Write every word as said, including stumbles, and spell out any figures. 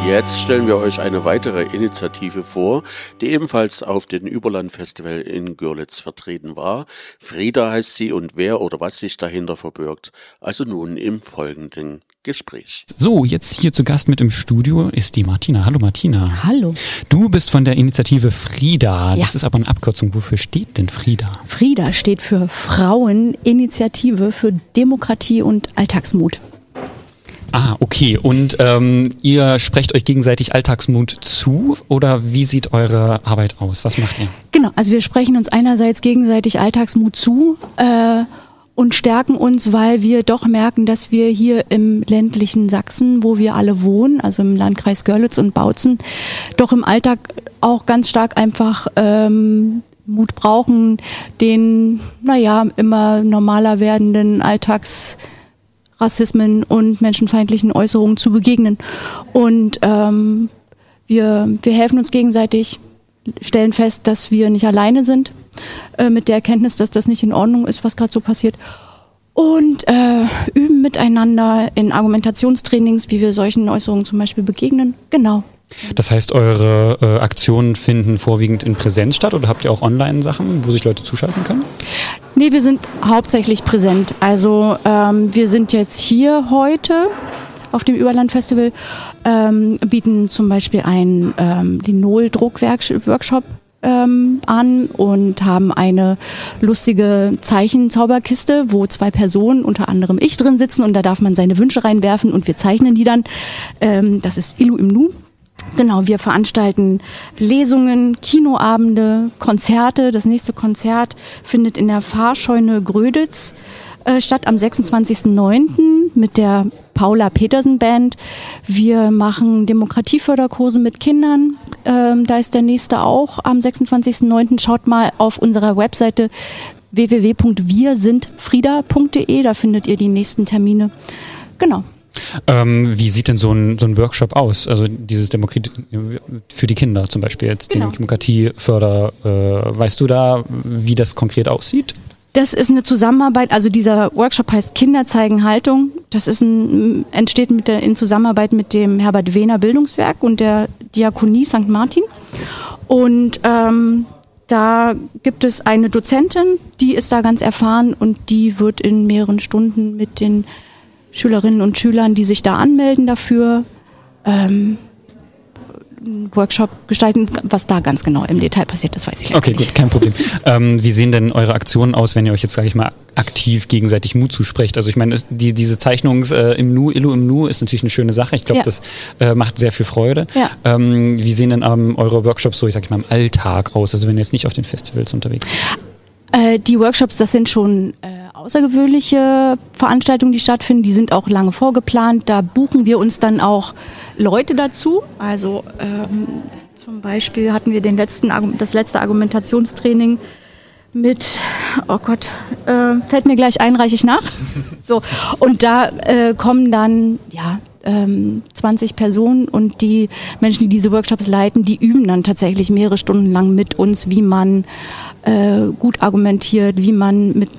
Jetzt stellen wir euch eine weitere Initiative vor, die ebenfalls auf dem Überland-Festival in Görlitz vertreten war. Frida heißt sie und wer oder was sich dahinter verbirgt, also nun im folgenden Gespräch. So, jetzt hier zu Gast mit im Studio ist die Martina. Hallo Martina. Hallo. Du bist von der Initiative Frida. Das ja. ist aber eine Abkürzung. Wofür steht denn Frida? Frida steht für Fraueninitiative für Demokratie und Alltagsmut. Ah, okay. Und ähm, ihr sprecht euch gegenseitig Alltagsmut zu oder wie sieht eure Arbeit aus? Was macht ihr? Genau, also wir sprechen uns einerseits gegenseitig Alltagsmut zu äh, und stärken uns, weil wir doch merken, dass wir hier im ländlichen Sachsen, wo wir alle wohnen, also im Landkreis Görlitz und Bautzen, doch im Alltag auch ganz stark einfach ähm, Mut brauchen, den, naja, immer normaler werdenden Alltags Rassismen und menschenfeindlichen Äußerungen zu begegnen. Und ähm, wir, wir helfen uns gegenseitig, stellen fest, dass wir nicht alleine sind, äh, mit der Erkenntnis, dass das nicht in Ordnung ist, was gerade so passiert. Und äh, üben miteinander in Argumentationstrainings, wie wir solchen Äußerungen zum Beispiel begegnen. Genau. Das heißt, eure äh, Aktionen finden vorwiegend in Präsenz statt oder habt ihr auch Online-Sachen, wo sich Leute zuschalten können? Nee, wir sind hauptsächlich präsent. Also ähm, wir sind jetzt hier heute auf dem Überland-Festival, ähm, bieten zum Beispiel einen ähm, Linol-Druck-Workshop ähm, an und haben eine lustige Zeichenzauberkiste, wo zwei Personen, unter anderem ich, drin sitzen und da darf man seine Wünsche reinwerfen und wir zeichnen die dann. Ähm, das ist Ilu im Nu. Genau, wir veranstalten Lesungen, Kinoabende, Konzerte. Das nächste Konzert findet in der Fahrscheune Gröditz äh, statt am sechsundzwanzigsten neunten mit der Paula Petersen Band. Wir machen Demokratieförderkurse mit Kindern. Ähm, da ist der nächste auch am sechsundzwanzigsten neunten Schaut mal auf unserer Webseite w w w punkt wir sind frida punkt de. Da findet ihr die nächsten Termine. Genau. Ähm, wie sieht denn so ein, so ein Workshop aus? Also dieses Demokratie für die Kinder zum Beispiel jetzt, genau. Die Demokratieförder. Äh, weißt du da, wie das konkret aussieht? Das ist eine Zusammenarbeit, also dieser Workshop heißt Kinder zeigen Haltung. Das ist ein, entsteht mit der, in Zusammenarbeit mit dem Herbert Wehner Bildungswerk und der Diakonie Sankt Martin. Und ähm, da gibt es eine Dozentin, die ist da ganz erfahren und die wird in mehreren Stunden mit den Schülerinnen und Schülern, die sich da anmelden dafür, ähm, einen Workshop gestalten. Was da ganz genau im Detail passiert, das weiß ich leider okay, nicht. Okay, gut, kein Problem. ähm, wie sehen denn eure Aktionen aus, wenn ihr euch jetzt, sage ich mal, aktiv gegenseitig Mut zusprecht? Also ich meine, die, diese Zeichnung äh, im Nu, Illu im Nu ist natürlich eine schöne Sache. Ich glaube, ja. das äh, macht sehr viel Freude. Ja. Ähm, wie sehen denn ähm, eure Workshops so, ich sage mal, im Alltag aus? Also wenn ihr jetzt nicht auf den Festivals unterwegs seid? Äh, die Workshops, das sind schon äh, außergewöhnliche Veranstaltungen, die stattfinden. Die sind auch lange vorgeplant. Da buchen wir uns dann auch Leute dazu. Also ähm, zum Beispiel hatten wir den letzten, das letzte Argumentationstraining mit, oh Gott, äh, fällt mir gleich ein, reiche ich nach. So, und da äh, kommen dann, ja, ähm, zwanzig Personen und die Menschen, die diese Workshops leiten, die üben dann tatsächlich mehrere Stunden lang mit uns, wie man äh, gut argumentiert, wie man mit